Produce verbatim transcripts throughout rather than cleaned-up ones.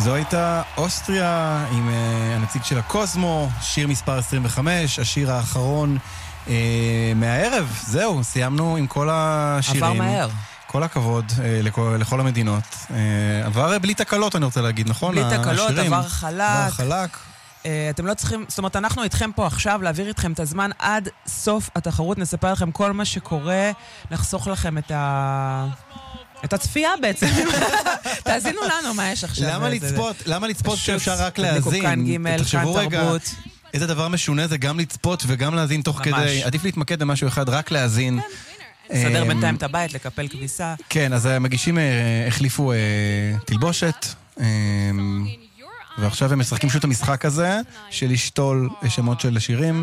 זו הייתה אוסטריה עם uh, הנציג של הקוסמו, שיר מספר עשרים וחמש, השיר האחרון uh, מהערב. זהו, סיימנו עם כל השירים. עבר מהר. כל הכבוד uh, לכל, לכל המדינות. Uh, עבר בלי תקלות, אני רוצה להגיד, נכון? בלי תקלות, השירים. עבר חלק. עבר חלק. Uh, אתם לא צריכים, זאת אומרת, אנחנו איתכם פה עכשיו, להעביר איתכם את הזמן עד סוף התחרות, נספר לכם כל מה שקורה, נחסוך לכם את ה... את הצפייה בעצם. תאזינו לנו מה יש עכשיו. למה לצפות? למה לצפות שאפשר רק להאזין? כאן גימל, כאן תרבות. איזה דבר משונה זה גם לצפות וגם להאזין תוך כדי. עדיף להתמקד במשהו אחד, רק להאזין. סדר בינתיים את הבית, לקפל כביסה. כן, אז המגישים החליפו תלבושת, ועכשיו הם משחקים פשוט המשחק הזה, של לשתול שמות של השירים.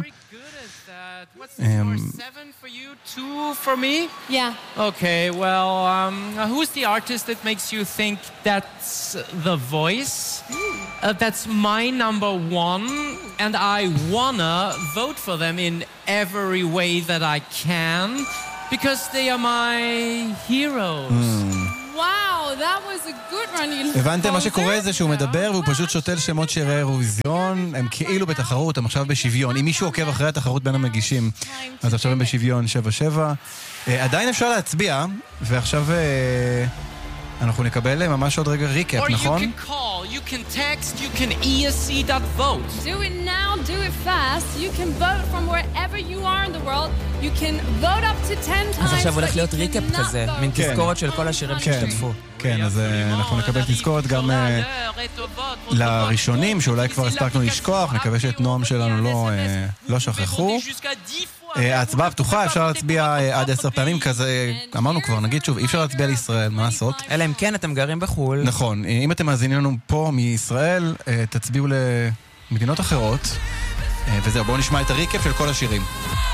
Two for me? Yeah. Okay, well, um, who's the artist that makes you think that's The Voice? Uh, that's my number one, and I wanna vote for them in every way that I can, because they are my heroes. Mm. Wow, that was a good run. הבנתם, מה שקורה זה שהוא מדבר והוא פשוט שותל שמות שירי אירוויזיון, הם כאילו בתחרות, הם עכשיו בשוויון. אם מישהו עוקב אחרי התחרות בין המגישים, אז עכשיו הם בשוויון שבע שבע. עדיין אפשר להצביע, ועכשיו אנחנו נקבל ממש עוד רגע ריקאפ, נכון? Or you can call, you can text, you can E S C dot vote. Do it now, do it fast. You can vote from wherever you are in the world. You can vote up to ten times. אז עכשיו הולך להיות ריקאפ כזה, מין תזכורת של כל השירים שהשתתפו. כן, אז אנחנו נקבל תזכורת גם לראשונים, שאולי כבר הספקנו לשכוח, נקווה שאת נועם שלנו לא שכחו. ההצבעה פתוחה, אפשר להצביע עד עשר פעמים כזה, אמרנו כבר, נגיד שוב, אי אפשר להצביע לישראל, מה לעשות? אלא אם כן, אתם גרים בחול. נכון, אם אתם מאזינים לנו פה מישראל, תצביעו למדינות אחרות, וזהו, בואו נשמע את הריקאפ של כל השירים.